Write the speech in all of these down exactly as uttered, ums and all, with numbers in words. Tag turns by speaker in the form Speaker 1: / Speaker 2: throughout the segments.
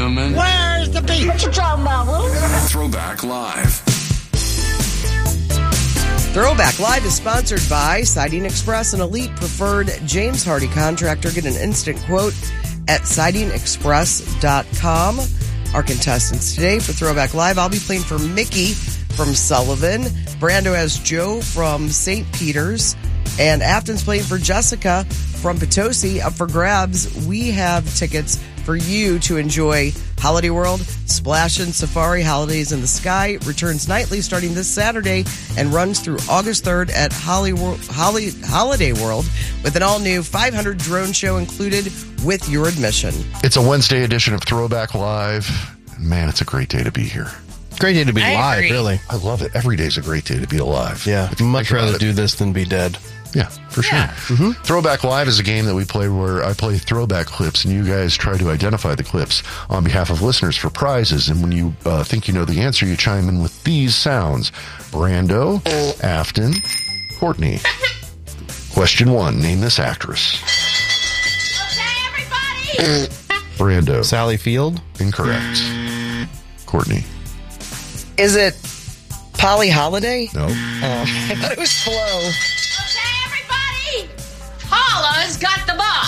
Speaker 1: human.
Speaker 2: Where's the beach?
Speaker 3: What you talking about, Will?
Speaker 1: Throwback Live.
Speaker 4: Throwback Live is sponsored by Siding Express, an elite preferred James Hardy contractor. Get an instant quote at siding express dot com. Our contestants today for Throwback Live, I'll be playing for Mickey from Sullivan. Brando has Joe from Saint Peter's. And Afton's playing for Jessica from Potosi. Up for grabs, we have tickets for you to enjoy Holiday World, Splash and Safari Holidays in the Sky. Returns nightly starting this Saturday and runs through August third at Hollywood, Holly, Holiday World with an all-new five hundred drone show included with your admission.
Speaker 5: It's a Wednesday edition of Throwback Live. Man, it's a great day to be here.
Speaker 6: Great day to be
Speaker 7: I
Speaker 6: live,
Speaker 7: agree.
Speaker 6: really.
Speaker 5: I love it. Every day's a great day to be alive.
Speaker 6: Yeah,
Speaker 5: If you
Speaker 6: much
Speaker 5: think about
Speaker 6: rather
Speaker 5: it.
Speaker 6: do this than be dead.
Speaker 5: Yeah, for sure.
Speaker 7: Yeah.
Speaker 5: Mm-hmm. Throwback Live is a game that we play where I play throwback clips and you guys try to identify the clips on behalf of listeners for prizes. And when you uh, think you know the answer, you chime in with these sounds. Brando, Afton, Courtney. Question one, name this actress.
Speaker 3: Okay, everybody.
Speaker 5: Brando.
Speaker 6: Sally Field?
Speaker 5: Incorrect. Courtney.
Speaker 4: Is it Polly Holiday?
Speaker 5: No.
Speaker 4: Oh, I thought it was Flo.
Speaker 3: Okay, everybody. Paula's got the bop.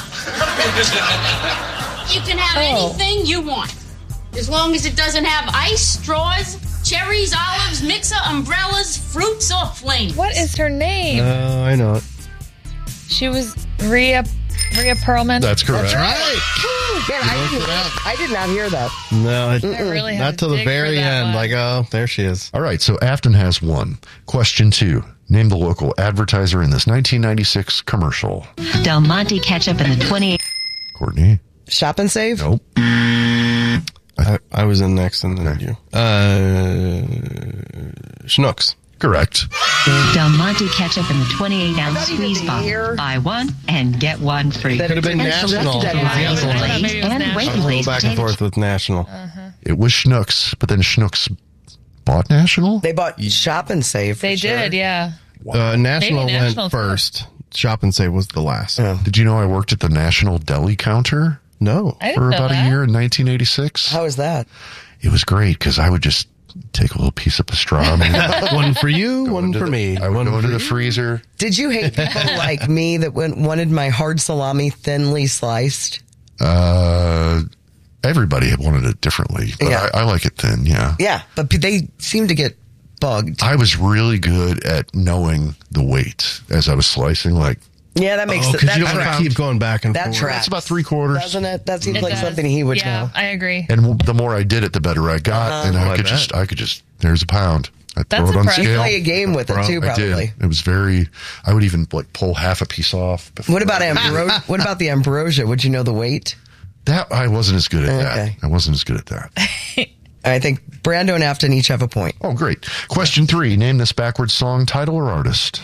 Speaker 3: You can have
Speaker 4: Oh.
Speaker 3: anything you want, as long as it doesn't have ice, straws, cherries, olives, mixer, umbrellas, fruits, or flames.
Speaker 7: What is her name?
Speaker 6: Oh, I know it.
Speaker 7: She was Rhea Rhea Perlman.
Speaker 5: That's correct.
Speaker 4: Man, I didn't, I did not hear that.
Speaker 6: No, it,
Speaker 7: I really had
Speaker 6: not till
Speaker 7: to
Speaker 6: the
Speaker 7: dig for
Speaker 6: very
Speaker 7: that
Speaker 6: end.
Speaker 7: one.
Speaker 6: Like, oh, there she is.
Speaker 5: All right, so Afton has one. Question two. Name the local advertiser in this nineteen ninety-six commercial.
Speaker 8: Del Monte ketchup in the twenty-eight.
Speaker 5: Courtney?
Speaker 4: Shop and save?
Speaker 5: Nope.
Speaker 6: I, I was in next and then you. Uh, Schnucks.
Speaker 5: Correct.
Speaker 8: Del Monte ketchup in the twenty-eight ounce
Speaker 4: not even
Speaker 8: squeeze
Speaker 4: the
Speaker 8: bottle.
Speaker 4: year.
Speaker 8: Buy one and get one free.
Speaker 4: That
Speaker 6: Could have been
Speaker 8: And
Speaker 6: national.
Speaker 8: selected
Speaker 4: Yeah,
Speaker 8: varieties
Speaker 4: yeah,
Speaker 8: of
Speaker 7: yeah.
Speaker 8: Lay's
Speaker 7: Maybe it was
Speaker 8: and
Speaker 7: national.
Speaker 8: Wait
Speaker 6: I go
Speaker 8: Lay's
Speaker 6: back and
Speaker 8: potato
Speaker 6: forth with national.
Speaker 5: It was Schnucks, but then Schnucks bought National?
Speaker 4: They bought Shop and Save. for
Speaker 7: They
Speaker 4: sure.
Speaker 7: did, yeah.
Speaker 6: Uh, national
Speaker 7: Maybe
Speaker 6: went
Speaker 7: National, too.
Speaker 6: first. Shop and Save was the last.
Speaker 5: Did you know I worked at the National Deli counter
Speaker 6: No.
Speaker 7: I didn't
Speaker 5: for
Speaker 7: know
Speaker 5: about
Speaker 7: that.
Speaker 5: a year in nineteen eighty-six?
Speaker 4: How is that?
Speaker 5: It was great because I would just take a little piece of pastrami.
Speaker 6: One for you,
Speaker 5: go
Speaker 6: one
Speaker 5: into
Speaker 6: for
Speaker 5: the-
Speaker 6: me.
Speaker 5: I would
Speaker 6: one
Speaker 5: go
Speaker 6: for
Speaker 5: into the
Speaker 6: you.
Speaker 5: freezer.
Speaker 4: Did you hate people like me that went, wanted my hard salami thinly sliced?
Speaker 5: Uh, everybody had wanted it differently, but
Speaker 4: Yeah.
Speaker 5: I, I like it thin, yeah.
Speaker 4: Yeah, but they seem to get bugged.
Speaker 5: I was really good at knowing the weight as I was slicing. Like,
Speaker 4: Yeah, that makes
Speaker 6: Oh,
Speaker 4: it.
Speaker 6: because
Speaker 4: That
Speaker 6: you don't want
Speaker 4: tracks.
Speaker 6: to keep going back and
Speaker 4: That
Speaker 6: forth.
Speaker 4: tracks.
Speaker 5: it's about three quarters.
Speaker 4: Doesn't it? That seems
Speaker 7: It
Speaker 4: like
Speaker 7: does.
Speaker 4: something he would
Speaker 7: Yeah,
Speaker 4: know.
Speaker 7: I agree.
Speaker 5: And the more I did it, the better I got.
Speaker 4: Uh-huh.
Speaker 5: And I
Speaker 6: Oh, I
Speaker 5: could
Speaker 6: bet.
Speaker 5: just, I could just, there's a pound. I throw
Speaker 7: That's
Speaker 5: it on
Speaker 7: impressive.
Speaker 4: You
Speaker 5: scale.
Speaker 4: play a game with it
Speaker 6: Bro,
Speaker 4: too,
Speaker 5: I
Speaker 4: probably.
Speaker 5: did. It was very, I would even like pull half a piece off. before
Speaker 4: What about
Speaker 5: I-
Speaker 4: ambrosia? What about the ambrosia? Would you know the weight?
Speaker 5: That, I wasn't as good at
Speaker 4: Okay.
Speaker 5: that. I wasn't as good at that.
Speaker 4: I think Brando and Afton each have a point.
Speaker 5: Oh, great. Question three. Name this backwards song title or artist.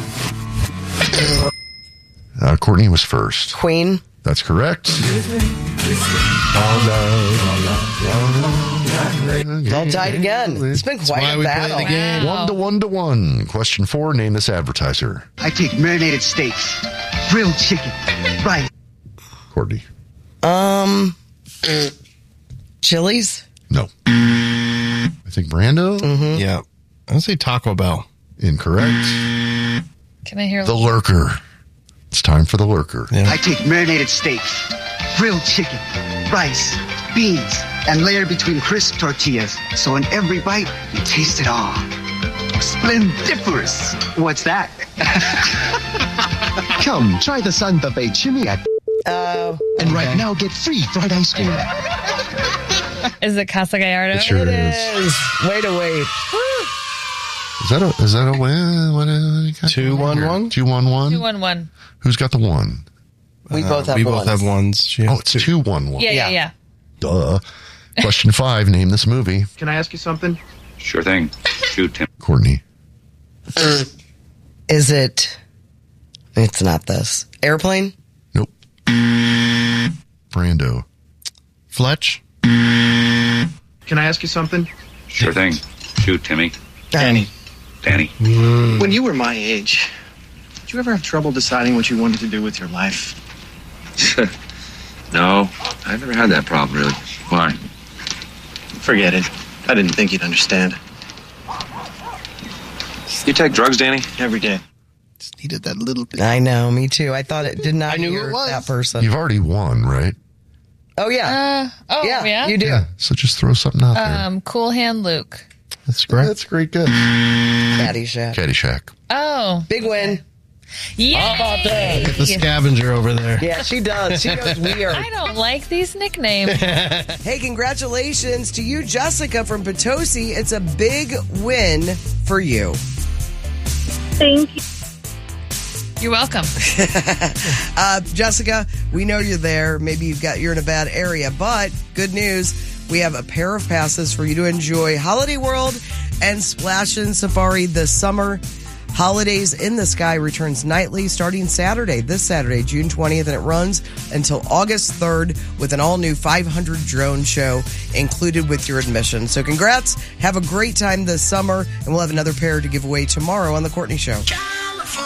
Speaker 5: Uh, Courtney was first.
Speaker 4: Queen.
Speaker 5: That's correct.
Speaker 4: It's all tied again. It's been quite
Speaker 6: why
Speaker 4: a
Speaker 6: we play
Speaker 4: battle.
Speaker 6: the game.
Speaker 5: One to one to one. Question four. Name this advertiser.
Speaker 2: I take marinated steaks, grilled chicken, rice.
Speaker 5: Courtney.
Speaker 4: Um, Chili's.
Speaker 5: No. I think Brando.
Speaker 4: Mm-hmm.
Speaker 6: Yeah. I'll say Taco Bell.
Speaker 5: Incorrect.
Speaker 7: Can I hear
Speaker 5: The Lurker. It's time for the Lurker.
Speaker 6: Yeah.
Speaker 2: I take marinated steaks, grilled chicken, rice, beans, and layer between crisp tortillas. So in every bite, you taste it all. Splendiferous. What's that? Come, try the Santa Fe chimney at
Speaker 4: Uh,
Speaker 2: and right now get free fried ice cream.
Speaker 7: Is it Casa Gallardo?
Speaker 5: It sure
Speaker 4: it
Speaker 5: is.
Speaker 4: is. Wait a wait.
Speaker 5: Is that a, is that a win? What, uh,
Speaker 6: Two, one, one?
Speaker 5: Two, one, one?
Speaker 7: Two one one.
Speaker 5: Who's got the one?
Speaker 4: We both have
Speaker 6: we
Speaker 4: ones.
Speaker 6: both have ones. She
Speaker 5: Oh,
Speaker 6: has
Speaker 5: it's
Speaker 6: two.
Speaker 5: two, one, one.
Speaker 7: Yeah, yeah,
Speaker 4: Yeah.
Speaker 7: yeah.
Speaker 5: Duh. Question five. Name this movie.
Speaker 9: Can I ask you something?
Speaker 1: Sure thing. Shoot, Tim.
Speaker 5: Courtney.
Speaker 4: Is it? It's not this. Airplane.
Speaker 5: Nope. Brando.
Speaker 6: Fletch.
Speaker 9: Can I ask you something?
Speaker 1: Sure thing. Shoot, Timmy.
Speaker 9: Danny.
Speaker 1: Danny.
Speaker 9: When you were my age, did you ever have trouble deciding what you wanted to do with your life?
Speaker 1: No, I never had that problem, really. Why?
Speaker 9: Forget it. I didn't think you'd understand.
Speaker 1: You take drugs, Danny?
Speaker 9: Every day. Just needed that little bit.
Speaker 4: I know, me too. I thought it did not
Speaker 6: I knew
Speaker 4: hear
Speaker 6: it was.
Speaker 4: that person.
Speaker 5: You've already won, right?
Speaker 4: Oh, yeah.
Speaker 7: Uh, oh,
Speaker 4: yeah,
Speaker 7: yeah.
Speaker 4: you do.
Speaker 5: Yeah. So just throw something out there.
Speaker 7: Um, Cool Hand Luke.
Speaker 6: That's great.
Speaker 5: That's great. Good.
Speaker 4: Caddyshack.
Speaker 5: Caddyshack.
Speaker 7: Oh.
Speaker 4: Big win.
Speaker 7: Yay!
Speaker 6: How about that? Get the scavenger over there.
Speaker 4: Yeah, she does. She knows we are.
Speaker 7: I don't like these nicknames.
Speaker 4: Hey, congratulations to you, Jessica from Potosi. It's a big win for you.
Speaker 10: Thank you.
Speaker 7: You're welcome.
Speaker 4: uh, Jessica, we know you're there. Maybe you've got you're in a bad area, but good news. We have a pair of passes for you to enjoy Holiday World and Splash and Safari this summer. Holidays in the Sky returns nightly starting Saturday, this Saturday, June twentieth, and it runs until August third with an all-new five hundred drone show included with your admission. So congrats. Have a great time this summer, and we'll have another pair to give away tomorrow on The Courtney Show.